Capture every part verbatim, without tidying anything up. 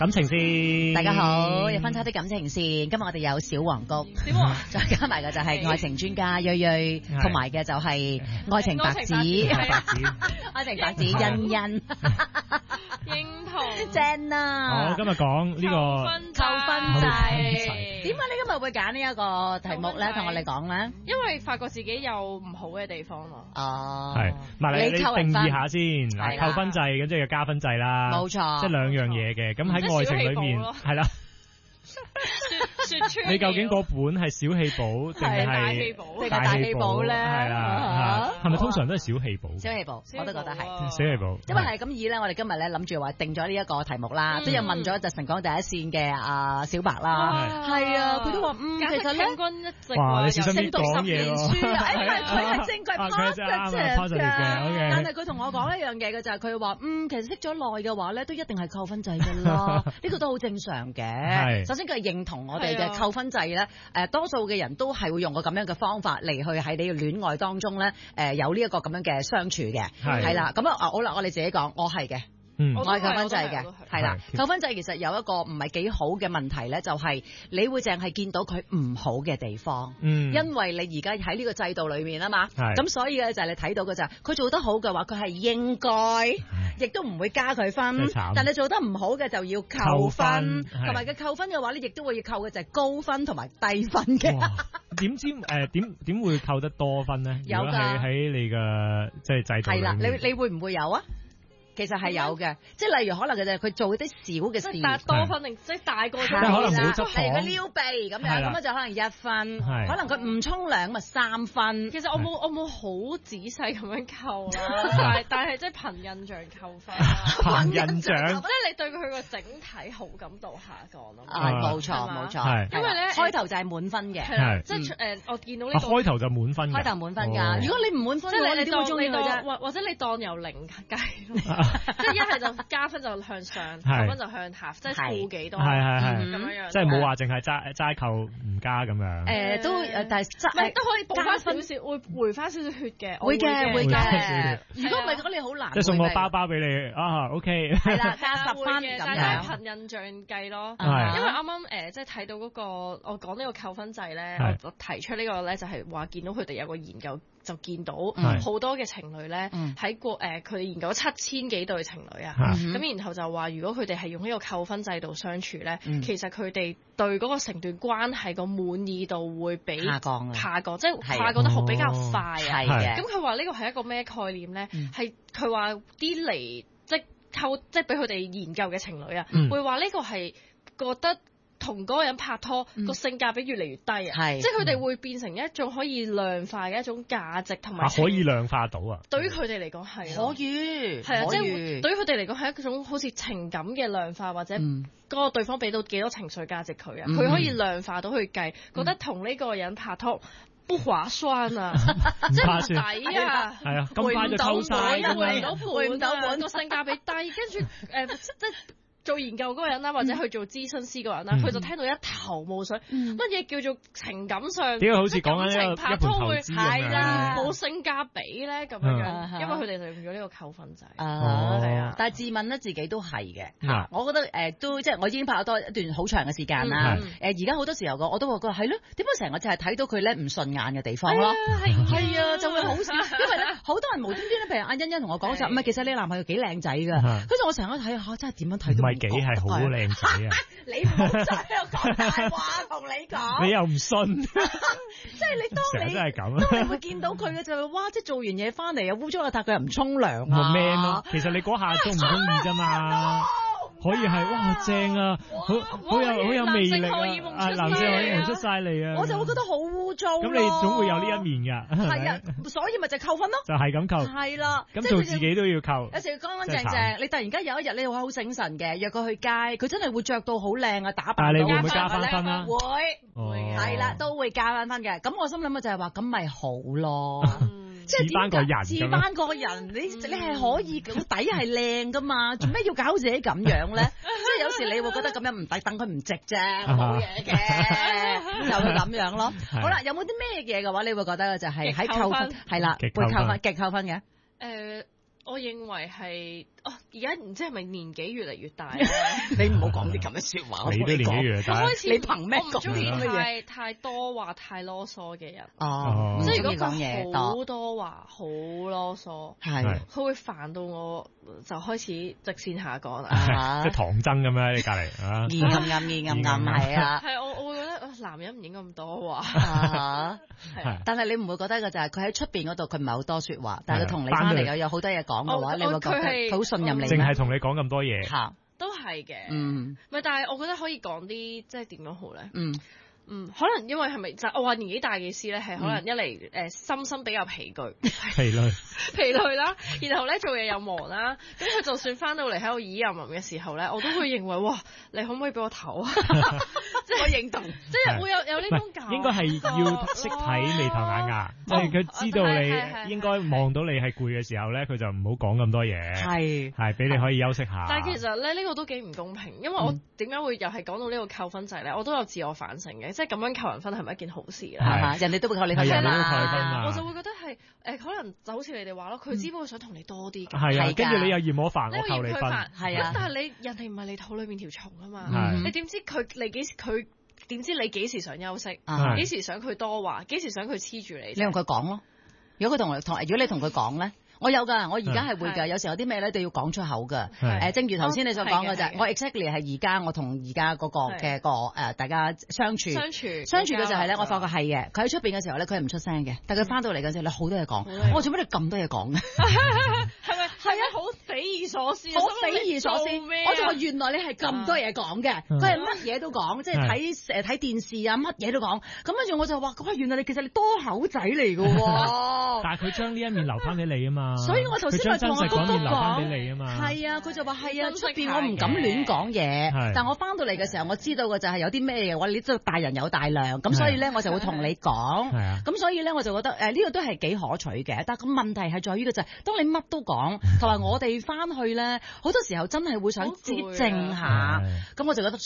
感情線， 大家好，有分叉的感情線。今日我哋有小黃菊， 點啊？ 再加埋嘅就係愛情專家瑞瑞，同埋嘅就係愛情白紙，愛情白紙欣欣， 認同正啊！ 我今日講呢個扣分制， 點解你今日會揀呢一個題目咧？同我哋講咧， 因為發覺自己有唔好嘅地方咯。 哦， 係，唔係你你定義下先嗱，扣分制咁即係加分制啦， 冇錯， 即係兩樣嘢嘅。咁喺愛情裏面係啦。你究竟嗰本係小氣簿定係大氣簿？ 定係大氣簿咧？ 係啦，係咪通常都係小氣簿？ 小氣簿，我都覺得係小氣簿。 因為係咁以咧，我哋今日咧諗住話定咗呢一個題目啦，都有問咗就晨講第一線嘅阿小白啦，係啊，佢都話嗯，其實咧， 哇，你小心啲讀十年書啊，誒，佢係證據 positive 嘅，但係佢同我講一樣嘢嘅就係佢話嗯，其實識咗耐嘅話咧，都一定係扣分制㗎啦，呢個都好正常嘅。首先佢係認同我哋嘅扣分制咧，誒多數嘅人都係會用個咁樣嘅方法嚟去喺你嘅戀愛當中咧，誒有呢一個咁樣嘅相處嘅，係啦，咁啊好啦，我哋自己講，我係嘅。嗯，我係扣分制嘅，係啦，扣分制其實有一個唔係幾好嘅問題咧，就係你會淨係見到佢唔好嘅地方，嗯，因為你而家喺呢個制度裏面啊嘛，咁所以咧就係你睇到嘅就係佢做得好嘅話，佢係應該，亦都唔會加佢分，但你做得唔好嘅就要扣分，同埋嘅扣分嘅話咧，亦都會要扣嘅就係高分同埋低分嘅。 點知誒點點會扣得多分咧？有㗎，喺你嘅即係制度裏面。係啦， 你你會唔會有啊？其實係有嘅，即係例如可能佢就佢做啲小嘅事， 即係多分定即係大個咗， 即係可能冇執房， 例如佢撩鼻咁樣，咁就可能一分，可能佢唔沖涼咁啊三分。 其實我冇我冇好仔細咁樣扣啦，但係但係即係憑印象扣分啦， 憑印象， 即係你對佢個整體好感度下降咯。 係冇錯冇錯， 因為咧開頭就係滿分嘅， 即係誒我見到呢個開頭就滿分， 開頭滿分㗎。如果你唔滿分， 即係你點會中意佢啫？ 或或者你當由零計咯。即係一係就加分就向上，扣分就向下，即係負幾多， 係係係咁樣樣， 即係冇話淨係齋齋扣唔加咁樣。 誒都誒，但係誒都可以補翻少少，會回翻少少血嘅， 會嘅會嘅。如果唔係，咁你好難。 即係送個包包俾你啊 ，OK。 係啦，加十分咁樣。但係憑印象計咯，因為啱啱誒即係睇到嗰個我講呢個扣分制咧，我提出呢個咧就係話見到佢哋有個研究。就見到好多嘅情侶咧，喺過誒佢哋研究咗七千幾對情侶啊，咁然後就話如果佢哋係用呢個扣分制度相處咧，其實佢哋對嗰個成段關係個滿意度會比下降， 下降，即係下降得好比較快啊。 係嘅。 咁佢話呢個係一個咩概念咧？係佢話啲嚟即係扣即係俾佢哋研究嘅情侶啊，會話呢個係覺得。同嗰個人拍拖個、嗯、性價比越嚟越低啊，即係佢哋會變成一種可以量化嘅一種價值同埋、啊。 可以量化到啊！ 對於佢哋嚟講係可以， 係啊，即係對於佢哋嚟講係一種好似情感嘅量化，或者嗰個對方俾到幾多情緒價值佢啊，佢、嗯、可以量化到去計，覺得同呢個人拍拖不划算啊，即係唔抵啊， 係啊，咁快就扣晒， 回唔到盤，回唔到盤，個性價比低，跟住誒即係。做研究嗰個人啦，或者去做諮詢師嗰個人啦，佢、嗯、就聽到一頭霧水，乜嘢、嗯、叫做情感上？ 點解好似講緊一個拍拖會係啦，冇性價比咧咁樣樣， 嗯、 因為佢哋就用咗呢個扣分制。 啊，係啊，但係自問咧自己都係嘅。嗯、我覺得誒、呃、都即係我已經拍咗多一段好長嘅時間啦。誒而家好多時候個我都話佢係咯，點解成日就係睇到佢咧唔順眼嘅地方咯？係係啊，就會好少，因為咧好多人無端端咧，譬如阿欣欣同我講就唔係，其實你男朋友幾靚仔㗎。跟住我成日睇下，真係點樣睇到？ 幾係好靚仔啊！ 你唔好再喺度講大話，同你講。 你又唔信？ 即係你當你真係咁， 當你會見到佢嘅就係哇！即係做完嘢翻嚟又污糟邋遢，佢又唔沖涼啊！ 咪 man 咯，其實你嗰下中唔中意啫嘛？可以係哇正啊，好好有好有魅力啊！男性荷爾蒙出晒嚟啊！ 我就會覺得好污糟。 咁你總會有呢一面㗎。 係啊，所以咪就扣分咯。 就係咁扣。 係啦。 咁做自己都要扣。 有時要乾乾淨淨，你突然間有一日你話好醒神嘅，約佢去街，佢真係會着到好靚啊，打扮到。 但係你會唔會加翻分啊？ 會，會係啦，都會加翻分嘅。咁我心諗嘅就係話，咁咪好咯。即係似翻個人， 似翻個人，你你係可以個底係靚噶嘛？做咩要搞自己咁樣咧？即係有時你會覺得咁樣唔抵，等佢唔值啫，冇嘢嘅，就會咁樣咯。好啦，有冇啲咩嘢嘅話，你會覺得就係喺扣分係啦，會扣分極扣分嘅？ 誒。 我認為係哦，而家唔知係咪年紀越嚟越大咧？ 你唔好講啲咁嘅説話。 你都年紀越大。 開始你憑咩講？ 我唔中意太太多話、太囉嗦嘅人。 哦， 即係如果佢好多話、好囉嗦，係佢會煩到我，就開始直線下講啦。 即係唐僧咁樣喺隔離啊！ 意暗暗、意暗暗係啊。 係我我會覺得男人唔應該咁多話。 係。但係你唔會覺得嘅就係佢喺出邊嗰度佢唔係好多説話，但係佢同你翻嚟有好多嘢講嘅話，你會覺得佢好信任你。 淨係同你講咁多嘢。 嚇， 都係嘅。 嗯。 咪但係我覺得可以講啲即係點樣好咧？ 嗯。 嗯，可能因為係咪就我話年紀大嘅意思咧，係可能一嚟誒心心比較疲倦， 疲累疲累啦，然後咧做嘢又忙啦，咁佢就算翻到嚟喺度耳吟吟嘅時候咧，我都會認為哇，你可唔可以俾我唞啊？即係我認同，即係會有有呢種感覺。 應該係要識睇眉頭眼額，即係佢知道你應該望到你係攰嘅時候咧，佢就唔好講咁多嘢，係係俾你可以休息下。 但係其實咧呢個都幾唔公平，因為我點解會又係講到呢個扣分制咧？我都有自我反省嘅。即係咁樣扣人分係咪一件好事咧？ 人哋都會扣你分啦，我就會覺得係誒，可能就好似你哋話咯，佢只不過想同你多啲嘅。 係啊，跟住你又嫌我煩，我扣你分。 係啊，但係你人哋唔係你肚裏面條蟲啊嘛，你點知佢你幾時佢點知你幾時想休息？幾時想佢多話？幾時想佢黐住你？ 你同佢講咯。如果佢同同，如果你同佢講咧。我有㗎，我而家係會㗎，有時候有啲咩咧都要講出口㗎。誒，正如頭先你所講嘅就係，我 exactly 係而家我同而家嗰個嘅個誒大家相處相處相處嘅就係咧，我發覺係嘅。佢喺出邊嘅時候咧，佢係唔出聲嘅，但係佢翻到嚟嘅時候，你好多嘢講。我做乜你咁多嘢講嘅？ 係咪係啊？好匪夷所思， 好匪夷所思。我就話原來你係咁多嘢講嘅，佢係乜嘢都講，即係睇誒睇電視啊，乜嘢都講。咁跟住我就話：哇，原來你其實你多口仔嚟㗎喎。 但係佢將呢一面留翻俾你啊嘛。 所以我頭先咪同我哥哥講， 係啊，佢就話係啊，出邊我唔敢亂講嘢，但我翻到嚟嘅時候，我知道嘅就係有啲咩嘢，我你知道大人有大量，咁所以咧我就會同你講，咁所以咧我就覺得誒呢個都係幾可取嘅，但係個問題係在於嘅就係，當你乜都講，同埋我哋翻去咧，好多時候真係會想自己靜下，咁我就覺得，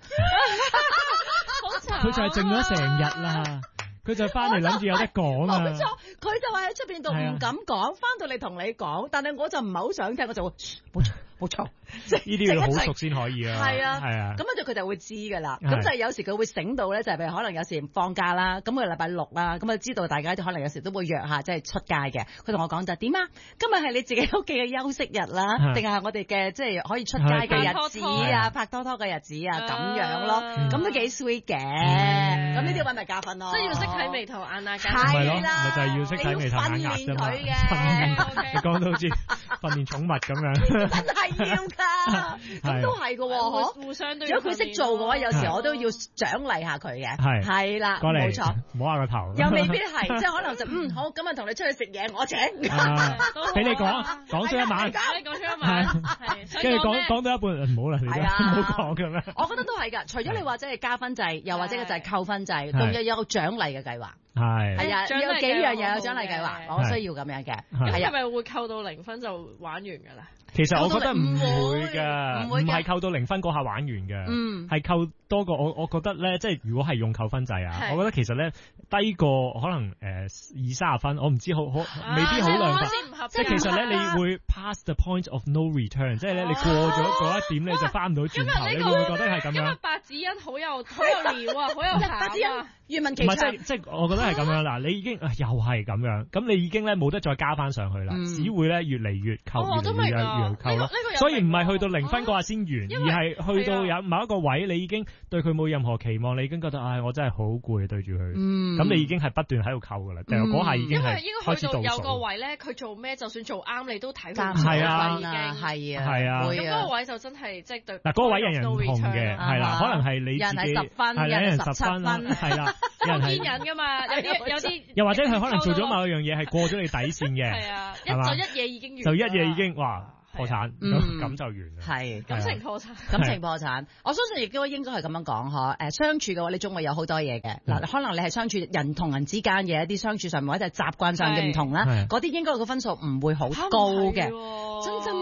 佢就係靜咗成日啦。佢就翻嚟諗住有得講啊！ 冇錯，佢就話喺出邊度唔敢講，翻到嚟同你講，但係我就唔係好想聽，我就會冇錯冇錯， 即係呢啲要好熟先可以啊！ 係啊係啊， 咁跟住佢就會知㗎啦。咁就係有時佢會醒到咧，就係譬如可能有時放假啦，咁佢禮拜六啦，咁啊知道大家可能有時都會約下，即係出街嘅。佢同我講就點啊？今日係你自己屋企嘅休息日啦，定係我哋嘅即係可以出街嘅日子啊，拍拖拖嘅日子啊，咁樣咯，咁都幾 sweet 嘅。咁呢啲位咪加分咯， 即係要識睇眉頭眼額。 係啦， 咪就係要識睇眉頭眼額啫嘛。你講到好似訓練寵物咁樣， 真係要㗎。咁都係㗎喎， 互相都。 如果佢識做嘅話，有時我都要獎勵下佢嘅。係係啦，冇錯。 摸下個頭。 又未必係，即係可能就嗯好，今日同你出去食嘢，我請。 俾你講，講咗一晚。 講咗一晚。 跟住講講到一半，唔好啦，你唔好講咁樣。 我覺得都係㗎，除咗你話即係加分制，又或者就係扣分制，仲有有個獎勵嘅計劃。 係係啊，有幾樣嘢有獎勵計劃，我需要咁樣嘅。 咁係咪會扣到零分就玩完㗎啦？ 其實我覺得唔會㗎，唔係扣到零分嗰下玩完嘅，嗯，係扣多個我我覺得咧，即係如果係用扣分制啊，我覺得其實咧低過可能誒二三十分，我唔知好好未必好兩分，即係其實咧你會 pass the point of no return，即係咧你過咗嗰一點你就翻唔到轉頭，你會唔會覺得係咁樣？ 因為白子欣好有好有料啊，好有白子欣願聞其詳。 唔係即係即係我覺得係咁樣嗱，你已經又係咁樣，咁你已經咧冇得再加翻上去啦，只會咧越嚟越扣越嚟越越扣咯。所以唔係去到零分嗰下先完，而係去到有某一個位，你已經對佢冇任何期望，你已經覺得唉，我真係好攰對住佢。咁你已經係不斷喺度扣噶啦，但係嗰下已經係開始倒數。因為應該去到有個位咧，佢做咩就算做啱，你都睇佢。 係啊， 已經係啊， 係啊。 咁嗰個位就真係即係對。 嗱，嗰個位人人唔同嘅，係啦，可能係你自己人係十分， 人人十分，係啦， 有堅忍噶嘛，有啲有啲。 又或者佢可能做咗某一樣嘢係過咗你底線嘅， 係啊，一就一夜已經完， 就一夜已經哇。破產，咁就完啦。 係感情破產， 感情破產。我相信亦都應該係咁樣講嗬。誒，相處嘅話，你總會有好多嘢嘅。嗱，可能你係相處人同人之間嘅一啲相處上面或者係習慣上嘅唔同啦，嗰啲應該個分數唔會好高嘅。真㗎嘛？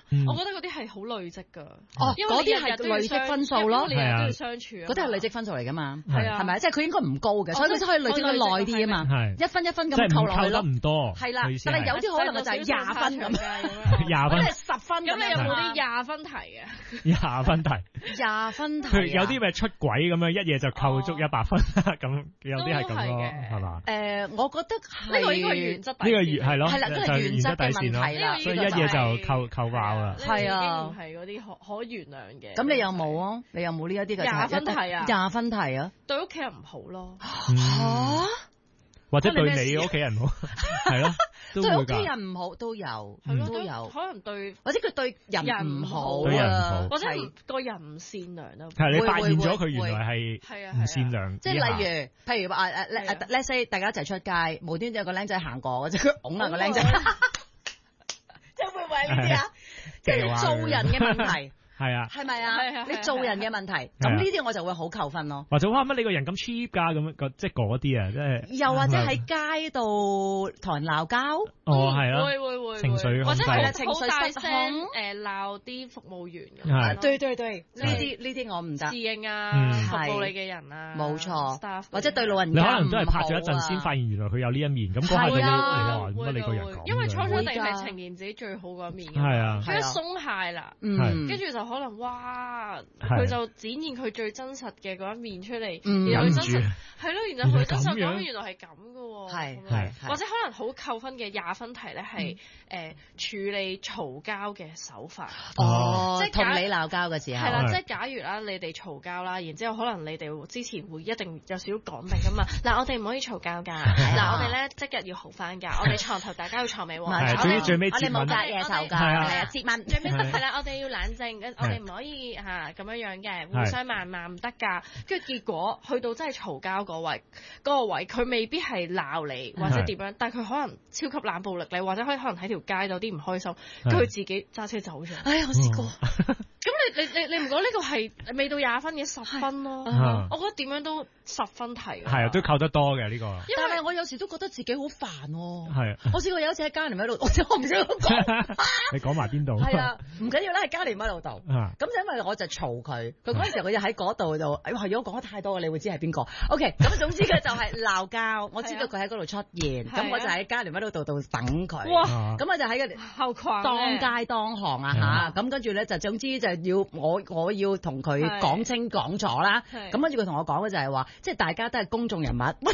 我覺得嗰啲係好累積㗎。 哦，嗰啲係累積分數咯， 係啊，都要相處。 嗰啲係累積分數嚟㗎嘛， 係啊， 係咪？即係佢應該唔高嘅，所以佢先可以累積得耐啲啊嘛。一分一分咁扣落去咯。 唔多。 係啦，但係有啲可能就係廿分咁。 廿分。 即係十分。 咁你有冇啲廿分題嘅？ 廿分題。 廿分題。 佢有啲咪出軌咁樣，一嘢就扣足一百分咁，有啲係咁咯，係嘛？ 誒，我覺得呢個應該係原則底線。 呢個原係咯， 係啦，都係原則嘅問題啦。 所以一嘢就扣扣爆啦。 係啊， 係嗰啲可可原諒嘅。 咁你有冇啊？你有冇呢一啲嘅廿分題啊？ 廿分題啊？ 對屋企人唔好咯。 嚇？ 或者對你屋企人唔好，係咯，都會㗎。 對屋企人唔好都有，都有。 可能對， 或者佢對人唔好啊， 或者個人唔善良啦。 係你發現咗佢原來係唔善良。 即係例如，譬如話誒誒誒 let's say 大家一齊出街，無端端有個僆仔行過，或者佢擁下個僆仔，即係會唔會係呢啲啊？即係做人嘅問題。 係啊， 係咪啊？你做人嘅問題，咁呢啲我就會好扣分咯。 或者哇乜你個人咁 cheap 㗎咁，即係嗰啲啊，即係。 又或者喺街度同人鬧交， 哦係咯， 會會會， 情緒或者係情緒失控， 誒鬧啲服務員咁樣。 對對對，呢啲呢啲我唔得。 侍應啊，服務你嘅人啊， 冇錯。或者對老人家， 你可能都係拍咗一陣先發現原來佢有呢一面，咁嗰下就會哇乜你個人咁。 因為初初定係呈現自己最好嗰一面。 係啊， 佢一鬆懈啦，跟住就可能哇。佢就展現佢最真實嘅嗰一面出嚟，然後真實係咯，然後佢真實講原來係咁嘅喎， 係係， 或者可能好扣分嘅廿分題咧係誒處理嘈交嘅手法， 哦，即係同你鬧交嘅時候， 係啦，即係假如啦，你哋嘈交啦，然之後可能你哋之前會一定有少少講明㗎嘛，嗱我哋唔可以嘈交㗎，嗱我哋咧即日要好翻㗎，我哋床頭大家要床尾和， 係最最尾接吻， 我哋冇隔夜仇㗎，係啊，接吻最尾係啦，我哋要冷靜，我哋唔可以。嚇咁樣樣嘅，互相謾罵唔得㗎，跟住結果去到真係嘈交嗰位嗰個位，佢未必係鬧你或者點樣，但係佢可能超級冷暴力你，或者可以可能喺條街有啲唔開心，佢自己揸車走咗。 哎呀，我試過。 咁你你你你唔講呢個係未到廿分嘅十分咯？我覺得點樣都十分題。 係啊，都扣得多嘅呢個。 但係我有時都覺得自己好煩喎。 係。 我試過有一次喺嘉廉喺度，我我唔知講。 你講埋邊度？ 係啊，唔緊要啦，喺嘉廉喺度度。咁就因為我就嘈佢，佢嗰陣時佢就喺嗰度度。哎呀，如果講得太多，你會知係邊個？OK，咁總之佢就係鬧交。我知道佢喺嗰度出現，咁我就喺嘉廉喺度度度等佢。哇！咁我就喺個後框當街當巷啊嚇，咁跟住咧就總之就要我我要同佢講清講楚啦。咁跟住佢同我講嘅就係話，即係大家都係公眾人物。誒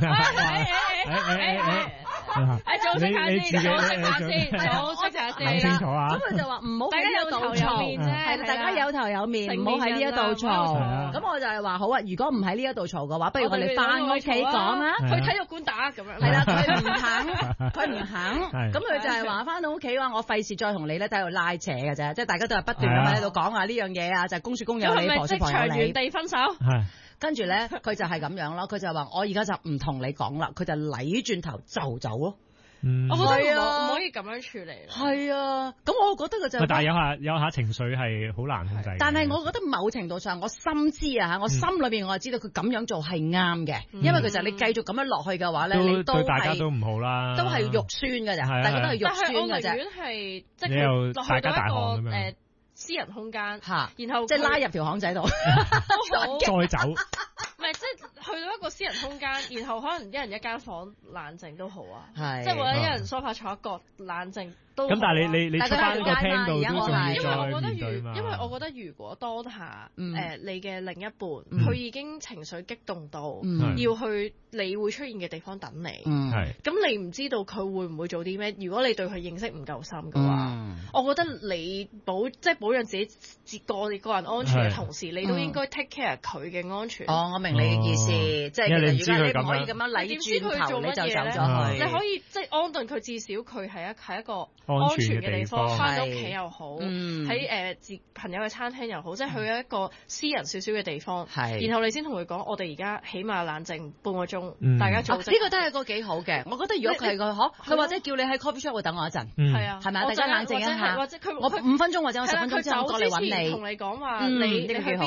組織下先，組織下先，組織下先。 諗清楚啊！ 咁佢就話唔好喺呢度嘈，係啦，大家有頭有面，唔好喺呢一度嘈。咁我就係話好啊，如果唔喺呢一度嘈嘅話，不如我哋翻屋企講啦， 去體育館打咁樣。 係啦，佢唔肯，佢唔肯。咁佢就係話翻到屋企話，我費事再同你咧喺度拉扯嘅啫，即係大家都係不斷咁喺度講下呢樣嘢啊，就係公説公有理，婆説婆有理。 係咪即場原地分手？ 跟住咧，佢就係咁樣咯。佢就話：我而家就唔同你講啦。佢就禮轉頭就走咯。 嗯， 我覺得唔可以咁樣處理。 係啊，咁我覺得佢就但係有下有下情緒係好難控制。 但係我覺得某程度上，我深知啊嚇，我心裏邊我係知道佢咁樣做係啱嘅，因為其實你繼續咁樣落去嘅話咧，你都對大家都唔好啦， 都係肉酸嘅咋，大家都係肉酸嘅啫。 但係我寧願係即係落去到一個誒私人空間嚇，然後即係拉入條巷仔度， 再走。 唔係，即係去到一個私人空間，然後可能一人一間房冷靜都好啊， 係， 即係或者一人梳化坐一角冷靜都。 咁但係你你你出翻個廳度都仲要再面對嘛？ 因為我覺得如果當下誒你嘅另一半佢已經情緒激動到要去你會出現嘅地方等你，咁你唔知道佢會唔會做啲咩？如果你對佢認識唔夠深嘅話，我覺得你保即係保養自己個個人安全嘅同時，你都應該 take care 佢嘅安全。 哦，我明你嘅意思，即係其實如果你唔可以咁樣禮轉頭，你就走咗去。 你可以即係安頓佢，至少佢係一係一個安全嘅地方，翻到屋企又好，喺誒自朋友嘅餐廳又好，即係去一個私人少少嘅地方。然後你先同佢講，我哋而家起碼冷靜半個鐘，大家做。呢個都係個幾好嘅。我覺得如果佢係個嗬，佢或者叫你喺 coffee shop 度等我一陣， 係啊， 係咪？大家冷靜一下， 或者佢我五分鐘或者我十分鐘之後過嚟揾你， 同你講話，你你去邊度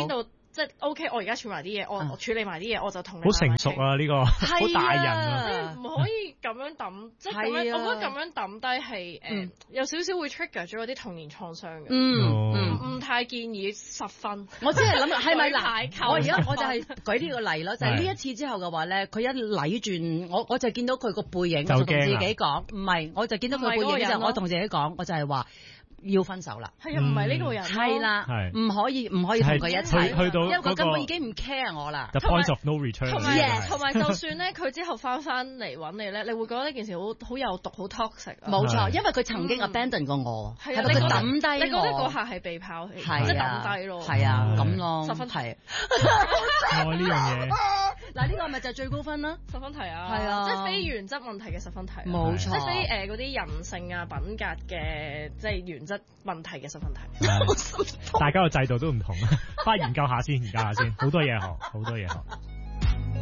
即係 OK，我而家處埋啲嘢，我我處理埋啲嘢，我就同你好成熟啊呢個，好大人啊， 即係唔可以咁樣抌，即係咁樣，我覺得咁樣抌低係誒有少少會 trigger 咗嗰啲童年創傷嘅，嗯，唔太建議十分。 我只係諗係咪嗱，我而家我就係舉呢個例咯，就係呢一次之後嘅話咧，佢一禮轉，我我就見到佢個背影，我就同自己講，唔係，我就見到佢背影就我同自己講，我就係話。要分手啦， 係啊，唔係呢個人， 係啦，唔可以唔可以同佢一齊， 去到因為佢根本已經唔 care 我啦。 The point of no return。 同埋同埋，就算咧佢之後翻翻嚟揾你咧，你會覺得呢件事好好有毒，好 toxic。 冇錯，因為佢曾經 abandon 過我，係咪佢抌低我？ 你覺得嗰下係被拋棄，即係抌低咯。 係啊，咁咯， 十分題。 哦，呢樣嘢。 嗱，呢個咪就係最高分啦， 十分題啊， 係啊， 即係非原則問題嘅十分題， 冇錯， 即係非誒嗰啲人性啊品格嘅即係原則問題嘅十分題。 大家嘅制度都唔同，翻研究下先，研究下先，好多嘢學，好多嘢學。